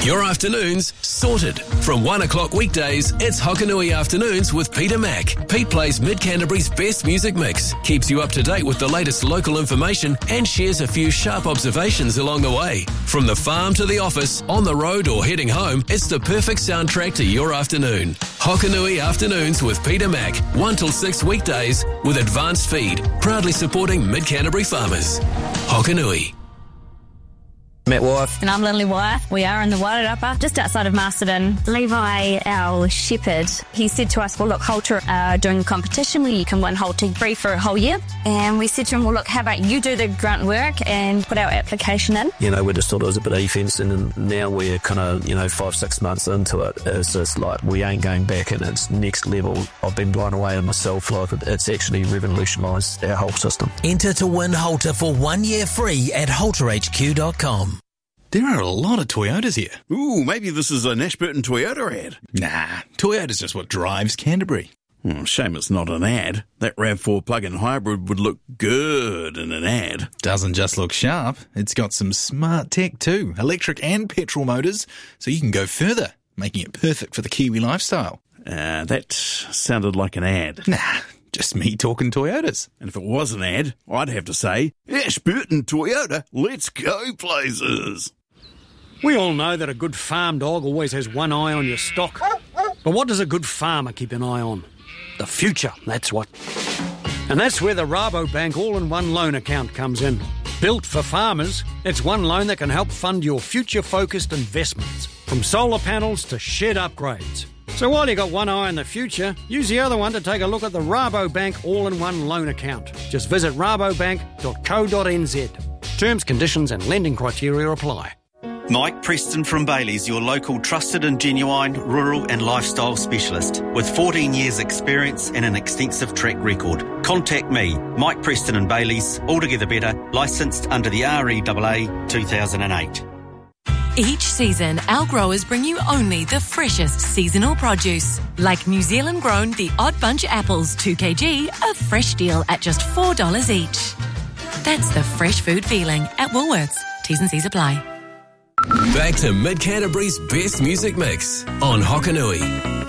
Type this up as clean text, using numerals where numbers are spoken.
Your afternoons sorted. From 1 o'clock weekdays, it's Hokanui Afternoons with Peter Mack. Pete plays Mid-Canterbury's best music mix, keeps you up to date with the latest local information and shares a few sharp observations along the way. From the farm to the office, on the road or heading home, it's the perfect soundtrack to your afternoon. Hokanui Afternoons with Peter Mack, 1 till 6 weekdays with Advanced Feed, proudly supporting Mid-Canterbury farmers. Hokanui. Matt Wyeth. And I'm Lindley Wyeth. We are in the Wairarapa, just outside of Masterton. Levi, our shepherd, he said to us, well, look, Halter are doing a competition where you can win Halter free for a whole year. And we said to him, well, look, how about you do the grunt work and put our application in? You know, we just thought it was a bit defence, and now we're kind of, 5-6 months into it. It's just like, we ain't going back, and it's next level. I've been blown away in myself. Like, it's actually revolutionised our whole system. Enter to win Halter for 1 year free at halterhq.com. There are a lot of Toyotas here. Ooh, maybe this is an Ashburton Toyota ad. Nah, Toyota's just what drives Canterbury. Shame it's not an ad. That RAV4 plug-in hybrid would look good in an ad. Doesn't just look sharp, it's got some smart tech too, electric and petrol motors, so you can go further, making it perfect for the Kiwi lifestyle. That sounded like an ad. Nah, just me talking Toyotas. And if it was an ad, I'd have to say, Ashburton Toyota, let's go places. We all know that a good farm dog always has one eye on your stock. But what does a good farmer keep an eye on? The future, that's what. And that's where the Rabobank all-in-one loan account comes in. Built for farmers, it's one loan that can help fund your future-focused investments, from solar panels to shed upgrades. So while you got one eye on the future, use the other one to take a look at the Rabobank all-in-one loan account. Just visit rabobank.co.nz. Terms, conditions and lending criteria apply. Mike Preston from Bailey's, your local trusted and genuine rural and lifestyle specialist with 14 years experience and an extensive track record. Contact me, Mike Preston and Bailey's, altogether better, licensed under the REAA 2008. Each season, our growers bring you only the freshest seasonal produce. Like New Zealand grown The Odd Bunch apples, 2 kg, a fresh deal at just $4 each. That's the fresh food feeling at Woolworths. T's and C's apply. Back to Mid-Canterbury's best music mix on Hokanui.